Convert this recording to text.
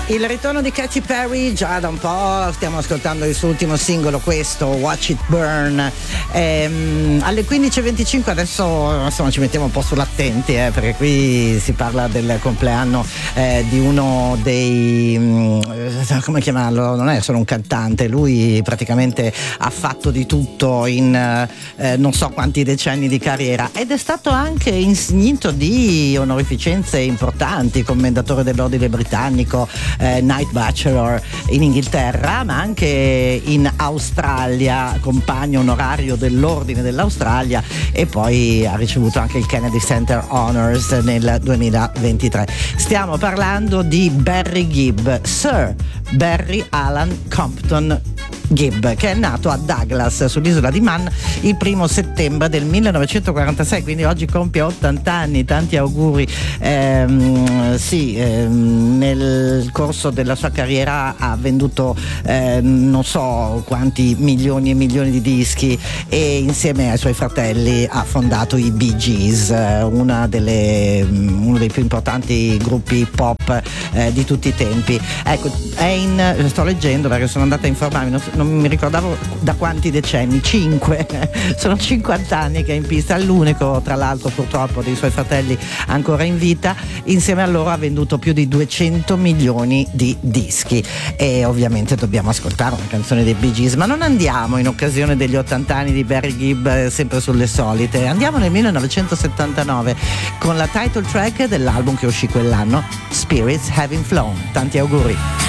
Il ritorno di Katy Perry già da un po', stiamo ascoltando il suo ultimo singolo, questo Watch It Burn. Alle 15.25 adesso insomma ci mettiamo un po' sull'attenti, perché qui si parla del compleanno di uno dei come chiamarlo, non è solo un cantante, lui praticamente ha fatto di tutto in non so quanti decenni di carriera, ed è stato anche insignito di onorificenze importanti, commendatore dell'ordine britannico, Night Bachelor in Inghilterra, ma anche in Australia, compagno onorario dell'ordine dell'Australia, e poi ha ricevuto anche il Kennedy Center Honors nel 2023. Stiamo parlando di Barry Gibb, Sir Barry Alan Compton Gibb, che è nato a Douglas sull'isola di Man il 1 settembre del 1946, quindi oggi compie 80 anni. Tanti auguri. Nel corso della sua carriera ha venduto non so quanti milioni e milioni di dischi, e insieme ai suoi fratelli ha fondato i Bee Gees, uno dei più importanti gruppi pop di tutti i tempi. Ecco, sto leggendo perché sono andata a informarmi, non mi ricordavo da quanti decenni, 5 sono 50 anni che è in pista, è l'unico tra l'altro purtroppo dei suoi fratelli ancora in vita. Insieme a loro ha venduto più di 200 milioni di dischi, e ovviamente dobbiamo ascoltare una canzone dei Bee Gees, ma non andiamo in occasione degli 80 anni di Barry Gibb sempre sulle solite, andiamo nel 1979 con la title track dell'album che uscì quell'anno, Spirits Having Flown. Tanti auguri.